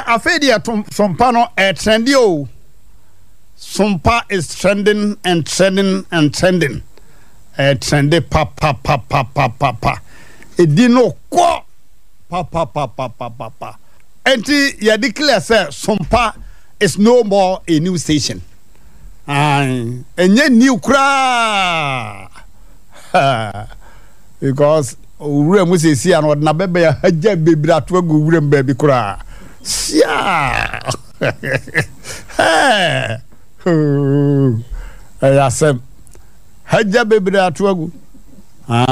afedi sompa no trendy o. Sompa is trending and trending and trending. Trendy pa. Edino ko pa. Enti ya declare say Sompa is no more a new station. Enye new kra. Because ure mu se si an na bebe ya haja bebra to agu ure mbabi kra. Sia. Ayasem haja bebra to agu